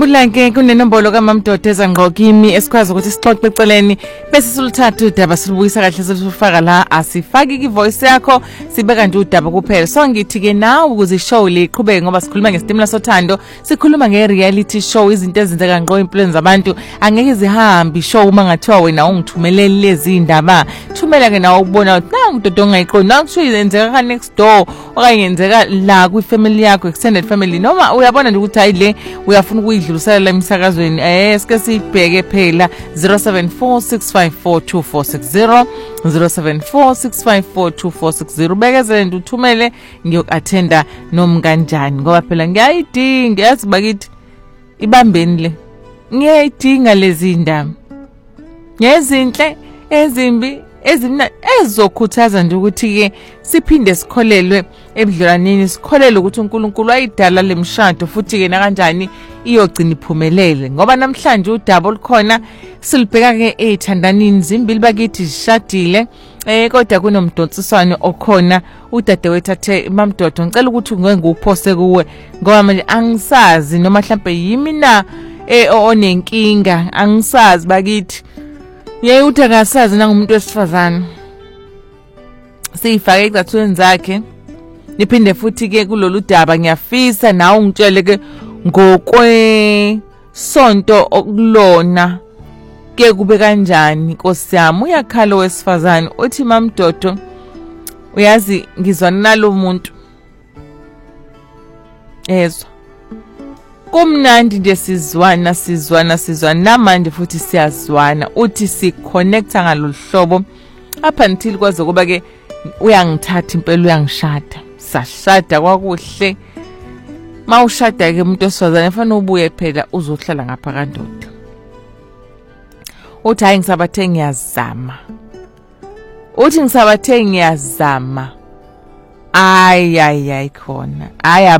Ngiyakhumbula-ke kunenombolo kaMamdoda ezangqo kimi esikwazi ukuthi sixoxe eceleni bese siluthatha udaba silubuyisa kahle silufaka la asifaki ivoice yakho sibeka nje udaba kuphela. So ngithi-ke nawe ukuze ishow le iqhubeke ngoba sikhuluma ngestimula sothando, sikhuluma nge-reality show, izinto ezenzeka ngqo empilweni zabantu angeke zihambe ishow uma ngathiwa wena ungithumelele lezi indaba. Thumela-ke nawe ukubona ukuthi uDodo ongayiqondi nakusho yenzeka next door okanye yenzeka la kwi-family yakho, extended family, noma uyabona nje ukuthi hayi le uyafuna ukuyidlulisela la emsakazweni. Sike sibheke phela 0746542460 0746542460 bekezele nje uthumele ngiyoku-attenda noma kanjani ngoba phela ngiyayidinga yazi bakithi ibambeni le ngiyayidinga lezi ndaba ngezinhle ezimbi ezimna ezokhuthaza nje ukuthi-ke siphinde sikholelwe ebudlelwaneni, sikholelwe ukuthi uNkulunkulu ayidala lemshado futhi-ke nakanjani iyogcina iphumelele ngoba namhlanje udaba olukhona silibheka-ke ey'thandanini zimbili bakithi zishadile kodwa kunomdonsiswano okhona. Udadewethu athe Mamdoda ngicela ukuthi ngiwuphose kuwe ngoba manje angisazi noma mhlampe yimi na onenkinga, angisazi bakithi. Yeye uthi akasazi nangumuntu wesifazane. Siyifake ecathweni zakhe. Niphinde futhi-ke kulolu daba ngiyafisa nawe ungitshele-ke ngokwesonto okulona ke kube kanjani Nkosi yami. Uyakhala wesifazane uthi Mamdoda uyazi ngizwana nalo muntu ezwa kumnandi nje sizwana namanje futhi siyazwana. Uthi si-connecta ngalolu hlobo up until kwaze kuba-ke uyangithatha impela uyangishada. Sashada kwakuhle. Mawushada-ke umuntu wesifazane fanele ubuye phela uzohlala ngapha kaNdoda. Uthi hayi ngisabathe ngiyazama. Ay khona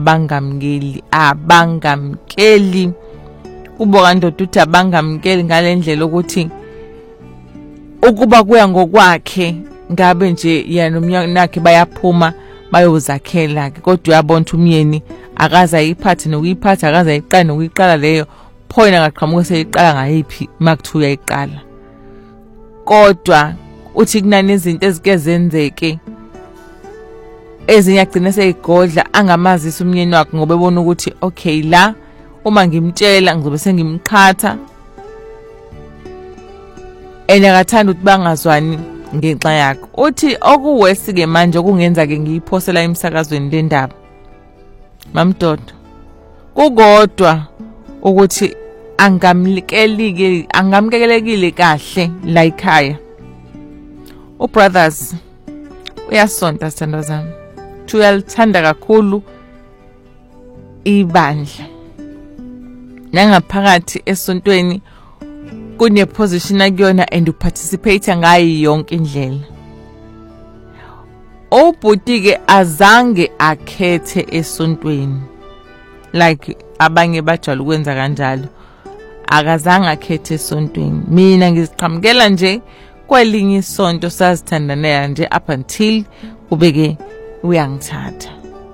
abangamkeli kubo kaNdoda uthi abangamkeli ngalendlela ukuthi ukuba kuya ngokwakhe ngabe nje yena nomyeni nakhe bayaphuma bayozakhela-ke kodwa uyabona ukuthi umyeni akaze ayiphathe nokuyiphatha, akaze ayiqala nokuyiqala leyo phoyina ngaqhamuka seyiqala ngayiphi makuthiwa uyayiqala. Kodwa uthi kunani izinto ezike zenzeke ezinye agcine seyigodla angamazisa umyeni wakhe ngoba ebona ukuthi okay la uma ngimtshela ngizobe sengimqhatha akathanda ukuthi bangazwani ngenxa yakhe. Uthi okuwesi-ke manje okungenza-ke ngiyiphosela emsakazweni le ndaba Mamdoda kukodwa ukuthi angamkelekile kahle la ekhaya. Ubrothers uyasonta sithandwa zami, uyalithanda kakhulu ibandla nangaphakathi esontweni kune position akuyona and uparticipate ngayo yonke indlela. Ubhuti-ke azange akhethe esontweni like abanye bajwayele ukwenza kanjalo, akazange akhethe esontweni. Mina ngiziqhamukela nje kwelinye isonto sazithandanela nje up until kube-ke uyangithatha.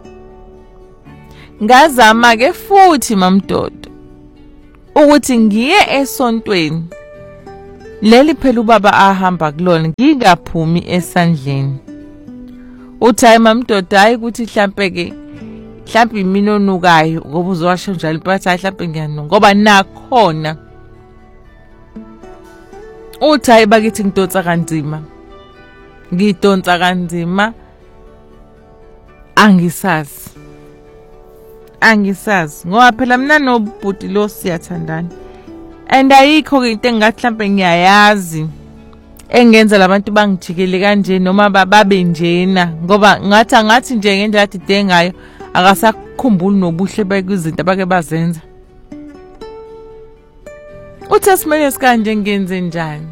Ngazama-ke futhi Mamdoda ukuthi ngiye esontweni leli phela ubaba ahamba kulona ngingaphumi esandleni. Uthi hayi Mamdoda hayi ukuthi mhlampe imini onukayo ngoba uzowasho njalo but hayi mhlampe ngiyanunga ngoba nakhona. Uthi hayi bakithi ngidonsa kanzima angisazi ngoba phela mina nobhuti lo siyathandana and ayikho-ke into engathi mhlampe ngiyayazi engenza labantu bangijikele kanje noma babe njena ngoba angathi nje ngendlela athi dengayo akasakhumbuli nobuhle bekwizinto abake bazenza. Uthi esimele sikanje ngenze njani?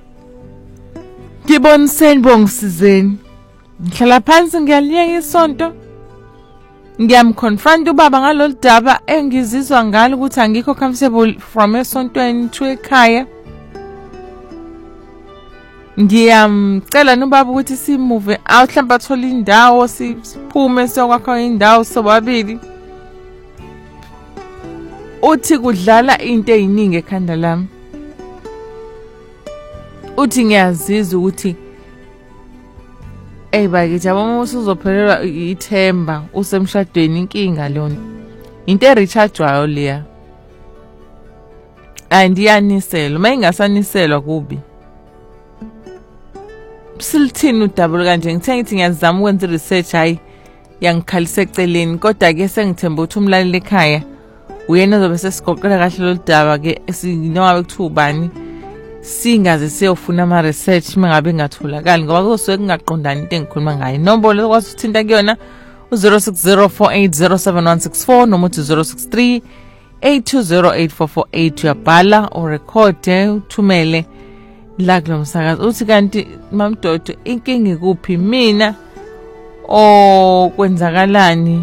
Ngiboniseni bongisizeni. Ngihlala phansi ngiyaliyeka isonto. Ngiyamconfront ubaba ngalolu daba engizizwa ngalo ukuthi angikho comfortable from esontweni to ekhaya. Ngiyamcela nobaba ukuthi simove out mhlawumbe athole indawo siphume siyokwakha indawo sobabili. uthi kudlala into eziningi ekhanda lami. Uthi ngiyazizwa ukuthi bakithi abama usuzophelelwa ithemba usemshadweni inkinga lona. Into erechargewayo leya. Andiyaniselwa, mayingasaniselwa kubi. Silithini udouble kanje ngithe ngithi ngiyazama ukwenza research hayi yangikhalisa eceleni kodwa ke sengithemba ukuthi umlaleli ekhaya uyena ozobe sesigoqela kahle lo daba ke sinoma bekuthiwa ubani singaze siyofuna ama research mengabe ngatholakali ngoba kuzosuke kungaqondani into engikhuluma ngayo. Inombolo okwazi ukuthinta kuyona u-0604807164 noma uthi 063820844 uyabhala o record uthumele la kulo msakazo. Uthi kanti mamdodo inkinga ikuphi mina kwenzakalani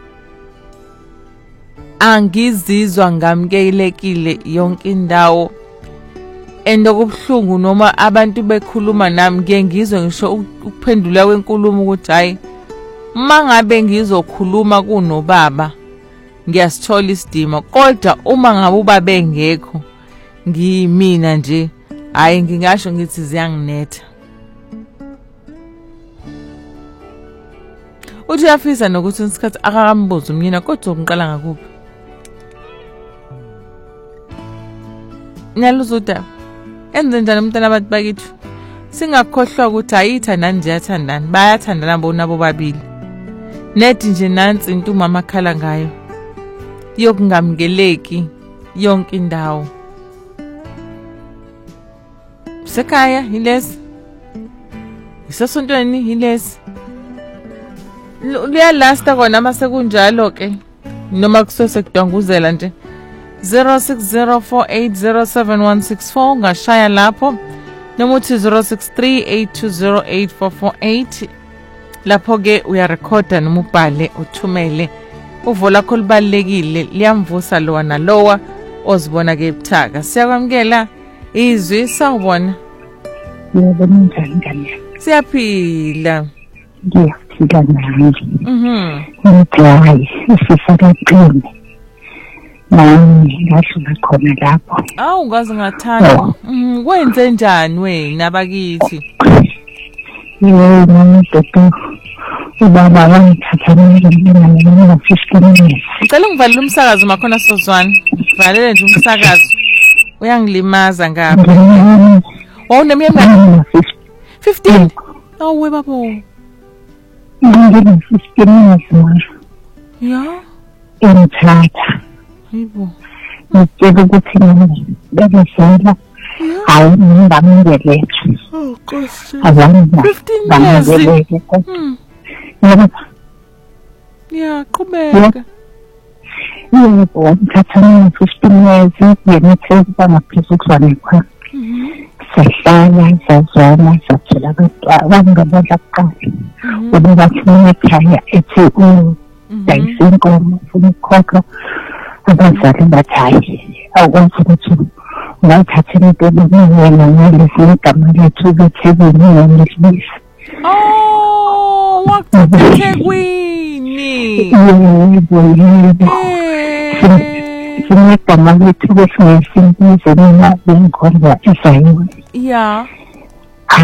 angizizwa ngamkelekile yonke indawo endokubhlungu noma abantu bekhuluma nami ngeke ngizwe ngisho ukuphendula kwenkulumo ukuthi hayi mangabe ngizokhuluma kunobaba ngiyasithola isidima kodwa uma ngabe ubaba engekho ngiyimina nje hayi ngingasho ngithi ziyanginetha. Uthi uyafisa nokuthi isikhathi akakambuza umnyina kodwa umqala ngakuphi. Nyaluzuda enze njani umntana abantu bakithi singakhohlwa ukuthi ayithandani nje yathandana bayathandana bona bobabili nethi nje nansi into umama khala ngayo yokungamkeleki yonke indawo sekhaya hilesi isesontweni hilesi luyalasta kona mase kunjalo ke noma kusose kudonguzela nje 0604807164 ngashaya lapho noma uthi 0638208448 lapho ke uyarekhoda noma ubhale uthumele uvo lakho libalekile liyamvusa lowa nalowa ozibona ke ebuthaka. Siyakwamkela izwi sawubona. Yebo njani ngani? Siyaphila. Ngiyaphila nami. Ngidlayi isifakaqini. Nami ngadlula khona lapho. Awu ngaze ngathanda. Kwenze njani wena bakithi? Yebo mama ubaba wangithathanile mina 15 years. Ngicela ngivalele umsakazo makhona sozwana. Valele nje umsakazo. Uyangilimaza ngapha. Uneminyaka 15. Oh we babo. Ngine 15 years manje. Ya. Ngithatha. Hayibo. Ngicela ukuthi ngibezela. Hayi ngibambelethe. Oh gosh. 15 years. Ya, qhubeka. Yebo, ngithatha 15 years yena themba ngaphezulu kuzanekho. Sahlala sazwana sathela abangabodla kuqala. Uba bathina ekhaya ethi dayisenkomo ufuna ukukhokha abazali bathayi. Awukwazi ukuthi ngayithathela into yena ngalesi igama lethu beThekwini ngesilisa. Oh, wakuThekwini. Yebo. Sinegama lethu besingesimbizo mina bengikhonza esayiwe. Ya.